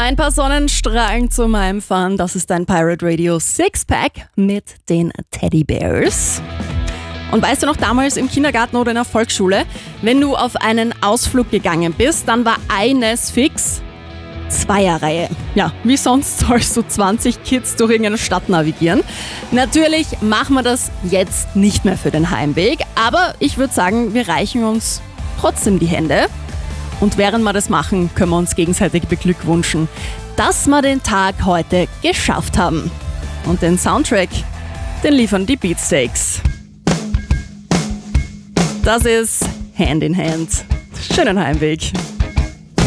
Ein paar Sonnenstrahlen zu meinem Fun. Das ist dein Pirate Radio Sixpack mit den Teddybärs. Und weißt du noch, damals im Kindergarten oder in der Volksschule, wenn du auf einen Ausflug gegangen bist, dann war eines fix: Zweierreihe. Ja, wie sonst sollst du 20 Kids durch irgendeine Stadt navigieren? Natürlich machen wir das jetzt nicht mehr für den Heimweg, aber ich würde sagen, wir reichen uns trotzdem die Hände. Und während wir das machen, können wir uns gegenseitig beglückwünschen, dass wir den Tag heute geschafft haben. Und den Soundtrack, den liefern die Beatsteaks. Das ist Hand in Hand. Schönen Heimweg.